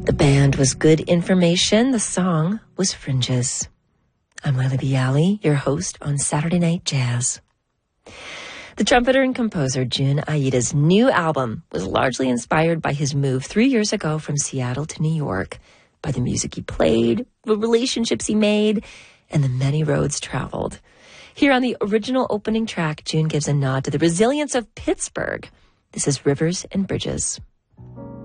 The band was Good Information. The song was Fringes. I'm Laila Bialy, your host on Saturday Night Jazz. The trumpeter and composer Jun Aida's new album was largely inspired by his move 3 years ago from Seattle to New York, by the music he played, the relationships he made, and the many roads traveled. Here on the original opening track, Jun gives a nod to the resilience of Pittsburgh. This is Rivers and Bridges.